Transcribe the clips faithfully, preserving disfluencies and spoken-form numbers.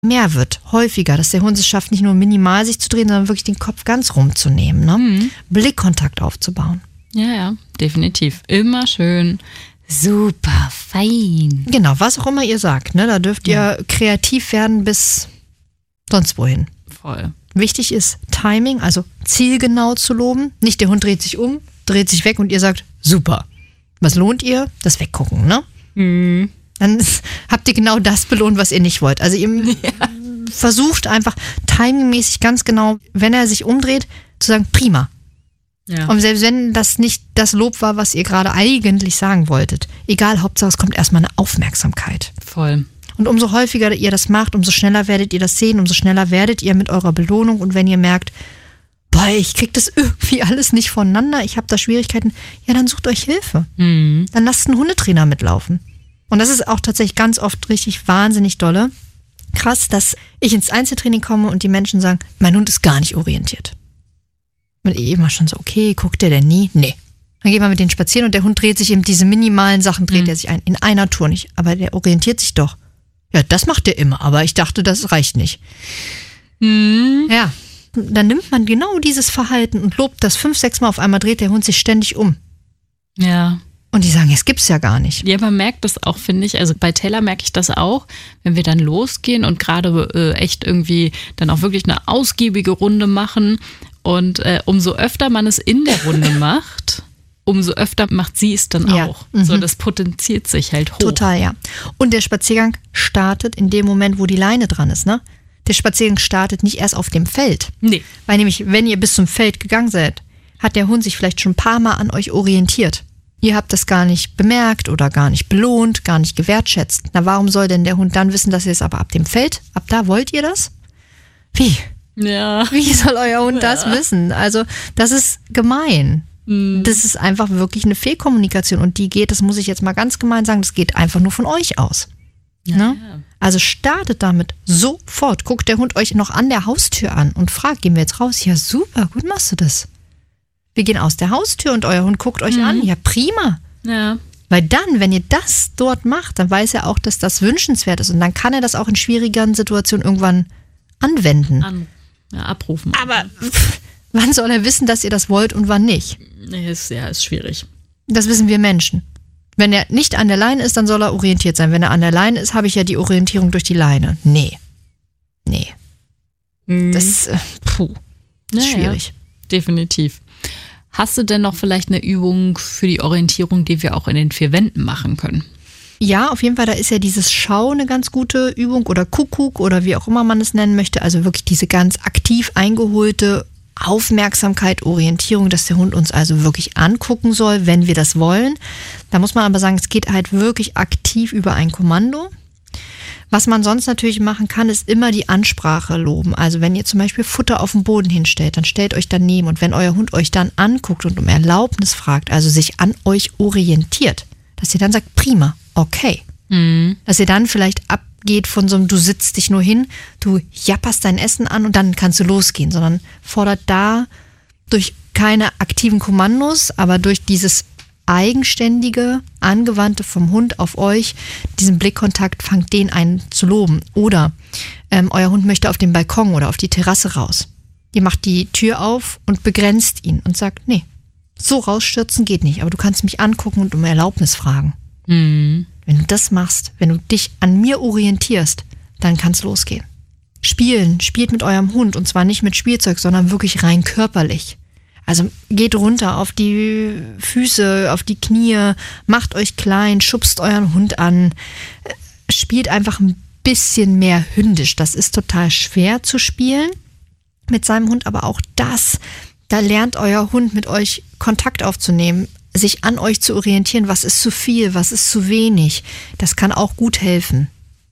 mehr wird, häufiger, dass der Hund es schafft, nicht nur minimal sich zu drehen, sondern wirklich den Kopf ganz rumzunehmen, ne? Mhm. Blickkontakt aufzubauen. Ja, ja, definitiv. Immer schön super fein. Genau, was auch immer ihr sagt, ne? Da dürft ihr ja. kreativ werden bis sonst wohin. Voll. Wichtig ist Timing, also zielgenau zu loben. Nicht der Hund dreht sich um, dreht sich weg und ihr sagt, super. Was lohnt ihr? Das Weggucken, ne? Mhm. Dann habt ihr genau das belohnt, was ihr nicht wollt. Also ihr ja. versucht einfach timingmäßig ganz genau, wenn er sich umdreht, zu sagen, prima. Ja. Und selbst wenn das nicht das Lob war, was ihr gerade eigentlich sagen wolltet, egal, Hauptsache es kommt erstmal eine Aufmerksamkeit. Voll. Und umso häufiger ihr das macht, umso schneller werdet ihr das sehen, umso schneller werdet ihr mit eurer Belohnung. Und wenn ihr merkt, boah, ich krieg das irgendwie alles nicht voneinander, ich habe da Schwierigkeiten, ja, dann sucht euch Hilfe. Mhm. Dann lasst einen Hundetrainer mitlaufen. Und das ist auch tatsächlich ganz oft richtig wahnsinnig dolle. Krass, dass ich ins Einzeltraining komme und die Menschen sagen, mein Hund ist gar nicht orientiert. Und ich immer schon so, okay, guckt der denn nie? Nee. Dann geht man mit denen spazieren und der Hund dreht sich eben diese minimalen Sachen, dreht mhm. er sich ein. In einer Tour nicht. Aber der orientiert sich doch. Ja, das macht der immer. Aber ich dachte, das reicht nicht. Mhm. Ja. Dann nimmt man genau dieses Verhalten und lobt das fünf, sechs Mal. Auf einmal dreht der Hund sich ständig um. Ja. Und die sagen, das gibt's ja gar nicht. Ja, man merkt das auch, finde ich. Also bei Taylor merke ich das auch, wenn wir dann losgehen und gerade äh, echt irgendwie dann auch wirklich eine ausgiebige Runde machen. Und äh, umso öfter man es in der Runde macht, umso öfter macht sie es dann ja. auch. Mhm. So, das potenziert sich halt hoch. Total, ja. Und der Spaziergang startet in dem Moment, wo die Leine dran ist, ne? Der Spaziergang startet nicht erst auf dem Feld. Nee. Weil nämlich, wenn ihr bis zum Feld gegangen seid, hat der Hund sich vielleicht schon ein paar Mal an euch orientiert. Ihr habt das gar nicht bemerkt oder gar nicht belohnt, gar nicht gewertschätzt. Na, warum soll denn der Hund dann wissen, dass ihr es aber ab dem Feld, ab da wollt ihr das? Wie? Ja. Wie soll euer Hund ja. das wissen? Also, das ist gemein. Mhm. Das ist einfach wirklich eine Fehlkommunikation. Und die geht, das muss ich jetzt mal ganz gemein sagen, das geht einfach nur von euch aus. Ja, ne? ja. Also startet damit sofort. Guckt der Hund euch noch an der Haustür an und fragt, gehen wir jetzt raus? Ja, super, gut machst du das. Wir gehen aus der Haustür und euer Hund guckt euch mhm. an. Ja, prima. Ja. Weil dann, wenn ihr das dort macht, dann weiß er auch, dass das wünschenswert ist. Und dann kann er das auch in schwierigeren Situationen irgendwann anwenden. An, ja, abrufen. Aber pff, wann soll er wissen, dass ihr das wollt und wann nicht? Nee, ist, ja, ist schwierig. Das wissen wir Menschen. Wenn er nicht an der Leine ist, dann soll er orientiert sein. Wenn er an der Leine ist, habe ich ja die Orientierung durch die Leine. Nee. Nee. Mhm. Das ist, äh, puh, das ist ja, schwierig. Ja, definitiv. Hast du denn noch vielleicht eine Übung für die Orientierung, die wir auch in den vier Wänden machen können? Ja, auf jeden Fall, da ist ja dieses Schau eine ganz gute Übung oder Kuckuck oder wie auch immer man es nennen möchte. Also wirklich diese ganz aktiv eingeholte Aufmerksamkeit, Orientierung, dass der Hund uns also wirklich angucken soll, wenn wir das wollen. Da muss man aber sagen, es geht halt wirklich aktiv über ein Kommando. Was man sonst natürlich machen kann, ist immer die Ansprache loben. Also wenn ihr zum Beispiel Futter auf dem Boden hinstellt, dann stellt euch daneben und wenn euer Hund euch dann anguckt und um Erlaubnis fragt, also sich an euch orientiert, dass ihr dann sagt, prima, okay. Mhm. Dass ihr dann vielleicht abgeht von so einem, du sitzt dich nur hin, du japperst dein Essen an und dann kannst du losgehen, sondern fordert da durch keine aktiven Kommandos, aber durch dieses eigenständige, angewandte vom Hund auf euch, diesen Blickkontakt, fangt den einen zu loben. Oder ähm, euer Hund möchte auf den Balkon oder auf die Terrasse raus. Ihr macht die Tür auf und begrenzt ihn und sagt, nee, so rausstürzen geht nicht, aber du kannst mich angucken und um Erlaubnis fragen. Mhm. Wenn du das machst, wenn du dich an mir orientierst, dann kann es losgehen. Spielen, spielt mit eurem Hund und zwar nicht mit Spielzeug, sondern wirklich rein körperlich. Also geht runter auf die Füße, auf die Knie, macht euch klein, schubst euren Hund an, spielt einfach ein bisschen mehr hündisch. Das ist total schwer zu spielen mit seinem Hund, aber auch das, da lernt euer Hund mit euch Kontakt aufzunehmen, sich an euch zu orientieren, was ist zu viel, was ist zu wenig. Das kann auch gut helfen.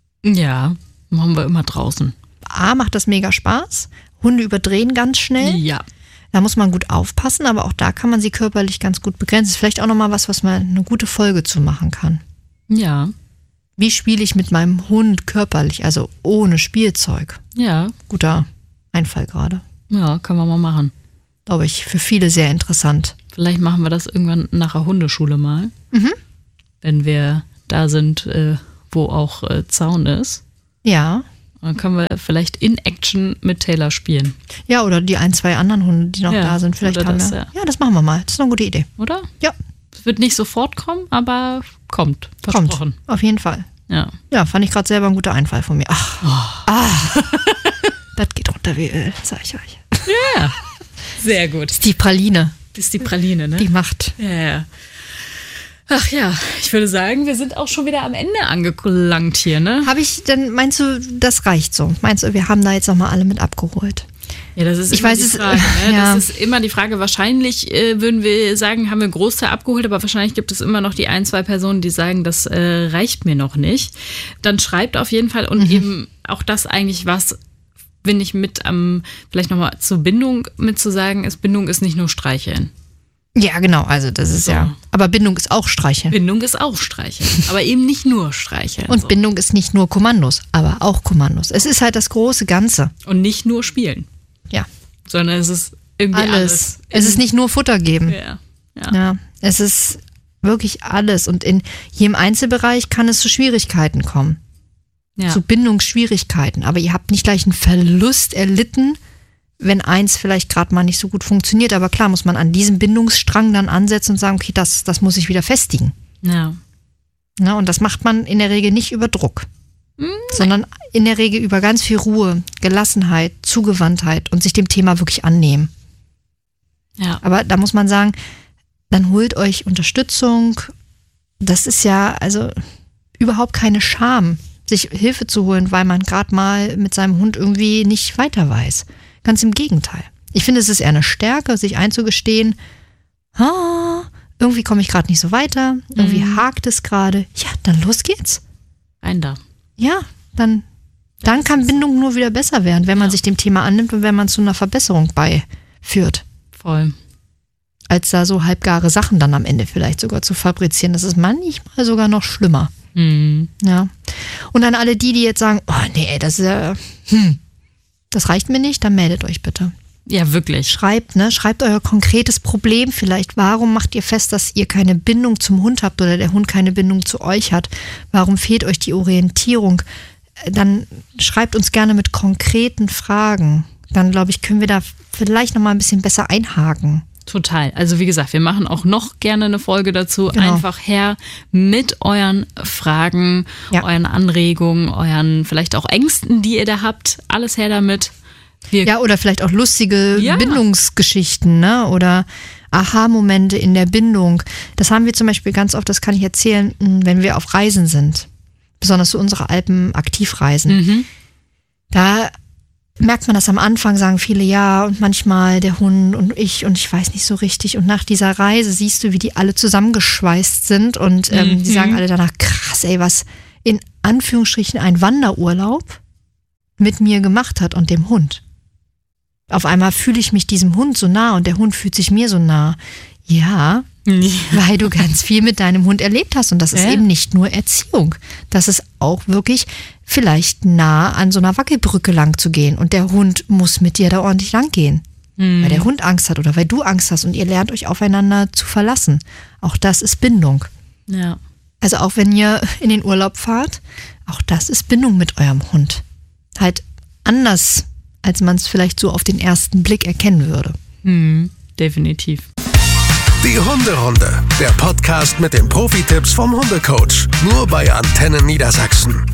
Ja, machen wir immer draußen. A, macht das mega Spaß. Hunde überdrehen ganz schnell. Ja. Da muss man gut aufpassen, aber auch da kann man sie körperlich ganz gut begrenzen. Das ist vielleicht auch nochmal was, was man eine gute Folge zu machen kann. Ja. Wie spiele ich mit meinem Hund körperlich, also ohne Spielzeug? Ja. Guter Einfall gerade. Ja, können wir mal machen. Glaube ich, für viele sehr interessant. Vielleicht machen wir das irgendwann nach der Hundeschule mal. Mhm. Wenn wir da sind, äh, wo auch äh, Zaun ist. Ja. Dann können wir vielleicht in Action mit Taylor spielen. Ja, oder die ein, zwei anderen Hunde, die noch Ja, da sind. Vielleicht haben das, wir. ja. Ja, das machen wir mal. Das ist eine gute Idee. Oder? Ja. Es wird nicht sofort kommen, aber kommt. Versprochen. Kommt. Auf jeden Fall. Ja. Ja, fand ich gerade selber ein guter Einfall von mir. Ach. Oh. Ah. Das geht runter wie Öl, sag ich euch. Ja. Sehr gut. Das ist die Praline. Das ist die Praline, ne? Die macht. Ja, ja. Ach ja, ich würde sagen, wir sind auch schon wieder am Ende angelangt hier, ne? Habe ich denn, meinst du, das reicht so? Meinst du, wir haben da jetzt nochmal alle mit abgeholt? Ja, das ist ich immer weiß die es, Frage. Ne? ja. Das ist immer die Frage. Wahrscheinlich äh, würden wir sagen, haben wir einen Großteil abgeholt, aber wahrscheinlich gibt es immer noch die ein, zwei Personen, die sagen, das äh, reicht mir noch nicht. Dann schreibt auf jeden Fall und mhm. eben auch das eigentlich was, wenn ich mit am, ähm, vielleicht nochmal zur Bindung mit zu sagen, ist, Bindung ist nicht nur Streicheln. Ja, genau, also das ist so. ja. Aber Bindung ist auch Streicheln. Bindung ist auch Streicheln, aber eben nicht nur Streicheln. Und so. Bindung ist nicht nur Kommandos, aber auch Kommandos. Es ist halt das große Ganze. Und nicht nur Spielen. Ja. Sondern es ist irgendwie alles. alles. Es ist nicht nur Futter geben. Ja. Ja. ja. Es ist wirklich alles. Und in jedem Einzelbereich kann es zu Schwierigkeiten kommen. Ja. Zu Bindungsschwierigkeiten. Aber ihr habt nicht gleich einen Verlust erlitten, wenn eins vielleicht gerade mal nicht so gut funktioniert. Aber klar muss man an diesem Bindungsstrang dann ansetzen und sagen, okay, das, das muss ich wieder festigen. Ja. Ja. Und das macht man in der Regel nicht über Druck, mhm. sondern in der Regel über ganz viel Ruhe, Gelassenheit, Zugewandtheit und sich dem Thema wirklich annehmen. Ja. Aber da muss man sagen, dann holt euch Unterstützung. Das ist ja also überhaupt keine Scham, sich Hilfe zu holen, weil man gerade mal mit seinem Hund irgendwie nicht weiter weiß. Ganz im Gegenteil. Ich finde, es ist eher eine Stärke, sich einzugestehen, ah, irgendwie komme ich gerade nicht so weiter, irgendwie mhm. hakt es gerade. Ja, dann los geht's. Rein da. Ja, dann, dann kann Bindung nur wieder besser werden, wenn man ja. sich dem Thema annimmt und wenn man zu einer Verbesserung beiführt. Voll. Als da so halbgare Sachen dann am Ende vielleicht sogar zu fabrizieren. Das ist manchmal sogar noch schlimmer. Mhm. Ja. Und an alle die, die jetzt sagen, oh nee, das ist ja, hm, das reicht mir nicht, dann meldet euch bitte. Ja, wirklich. Schreibt, ne? Schreibt euer konkretes Problem vielleicht. Warum macht ihr fest, dass ihr keine Bindung zum Hund habt oder der Hund keine Bindung zu euch hat? Warum fehlt euch die Orientierung? Dann schreibt uns gerne mit konkreten Fragen. Dann, glaube ich, können wir da vielleicht nochmal ein bisschen besser einhaken. Total. Also wie gesagt, wir machen auch noch gerne eine Folge dazu. Genau. Einfach her mit euren Fragen, ja. euren Anregungen, euren vielleicht auch Ängsten, die ihr da habt. Alles her damit. Wir ja, oder vielleicht auch lustige ja. Bindungsgeschichten, ne? Oder Aha-Momente in der Bindung. Das haben wir zum Beispiel ganz oft, das kann ich erzählen, wenn wir auf Reisen sind. Besonders so unsere Alpen-Aktivreisen. Mhm. Da merkt man das am Anfang, sagen viele ja und manchmal der Hund und ich und ich weiß nicht so richtig. Und nach dieser Reise siehst du, wie die alle zusammengeschweißt sind und ähm, mhm. die sagen alle danach, krass, ey, was in Anführungsstrichen ein Wanderurlaub mit mir gemacht hat und dem Hund. Auf einmal fühle ich mich diesem Hund so nah und der Hund fühlt sich mir so nah. Ja, ja. weil du ganz viel mit deinem Hund erlebt hast und das ist ja. eben nicht nur Erziehung. Das ist auch wirklich vielleicht nah an so einer Wackelbrücke lang zu gehen und der Hund muss mit dir da ordentlich lang gehen, mhm. weil der Hund Angst hat oder weil du Angst hast und ihr lernt euch aufeinander zu verlassen. Auch das ist Bindung. Ja. Also auch wenn ihr in den Urlaub fahrt, auch das ist Bindung mit eurem Hund. Halt anders, als man es vielleicht so auf den ersten Blick erkennen würde. Mhm, definitiv. Die Hunderunde, der Podcast mit den Profi-Tipps vom Hundecoach. Nur bei Antenne Niedersachsen.